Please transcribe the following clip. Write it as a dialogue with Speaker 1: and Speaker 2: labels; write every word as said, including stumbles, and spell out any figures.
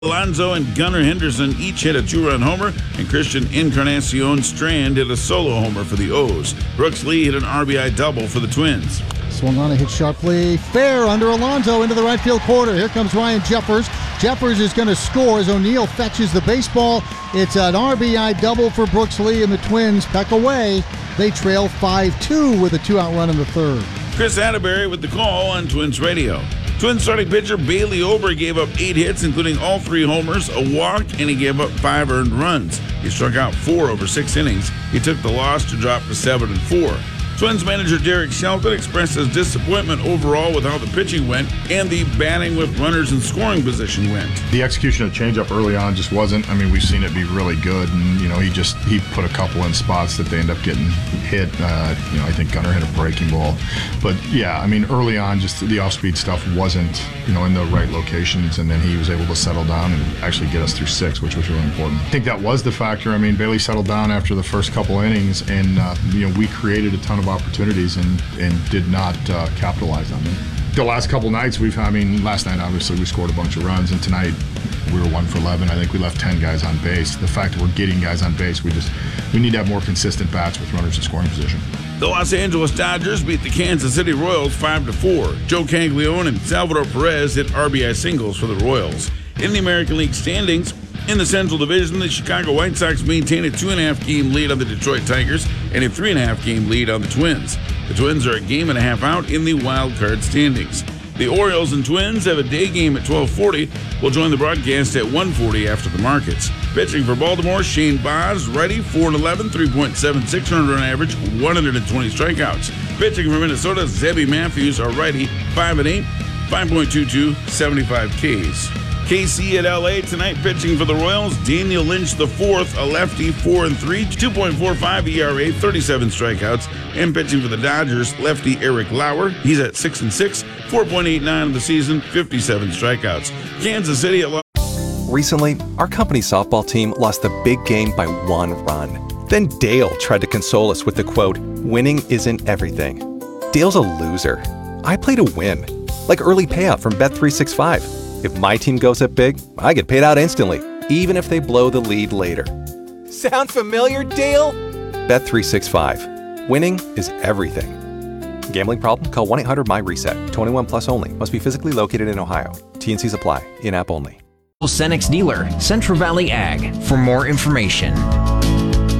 Speaker 1: Alonso and Gunnar Henderson each hit a two-run homer, and Christian Encarnacion Strand hit a solo homer for the O's. Brooks Lee hit an R B I double for the Twins.
Speaker 2: Swung on a hit sharply, fair under Alonso into the right field corner. Here comes Ryan Jeffers. Jeffers is going to score as O'Neill fetches the baseball. It's an R B I double for Brooks Lee, and the Twins peck away. They trail five two with a two-out run in the third.
Speaker 1: Chris Atterbury with the call on Twins Radio. Twins starting pitcher Bailey Ober gave up eight hits, including all three homers, a walk, and he gave up five earned runs. He struck out four over six innings. He took the loss to drop to seven and four. Twins manager Derek Shelton expressed his disappointment overall with how the pitching went and the batting with runners in scoring position went.
Speaker 3: The execution of changeup early on just wasn't. I mean, we've seen it be really good, and you know, he just he put a couple in spots that they end up getting hit. Uh, you know, I think Gunnar hit a breaking ball, but yeah, I mean, early on, just the off-speed stuff wasn't, you know, in the right locations, and then he was able to settle down and actually get us through six, which was really important. I think that was the factor. I mean, Bailey settled down after the first couple innings, and uh, you know, we created a ton of opportunities and and did not uh, capitalize on them. The last couple nights we've, I mean, last night obviously we scored a bunch of runs, and tonight we were one for eleven. I think we left ten guys on base. The fact that we're getting guys on base, we just we need to have more consistent bats with runners in scoring position.
Speaker 1: The Los Angeles Dodgers beat the Kansas City Royals five to four. Joe Caglione and Salvador Perez hit R B I singles for the Royals. In the American League standings, in the Central Division, the Chicago White Sox maintain a two and a half game lead on the Detroit Tigers and a three and a half game lead on the Twins. The Twins are a game and a half out in the wild card standings. The Orioles and Twins have a day game at twelve forty. We'll join the broadcast at one forty after the markets. Pitching for Baltimore, Shane Baz, righty, four and eleven, three point seven six earned run average, one hundred twenty strikeouts. Pitching for Minnesota, Zebby Matthews, a righty, five and eight, five point two two, seventy-five Ks. K C at L A tonight, pitching for the Royals, Daniel Lynch the fourth, a lefty, four and three, two point four five E R A, thirty-seven strikeouts. And pitching for the Dodgers, lefty Eric Lauer, he's at six and six, four point eight nine of the season, fifty-seven strikeouts. Kansas City at
Speaker 4: Recently, our company softball team lost the big game by one run. Then Dale tried to console us with the quote, "Winning isn't everything." Dale's a loser. I play to win, like early payout from Bet three sixty-five. If my team goes up big, I get paid out instantly, even if they blow the lead later. Sound familiar, Dale? Bet three sixty-five. Winning is everything. Gambling problem? Call one eight hundred M Y reset. twenty-one plus only. Must be physically located in Ohio. T and Cs apply. In-app only.
Speaker 5: Cenex dealer, Central Valley Ag. For more information.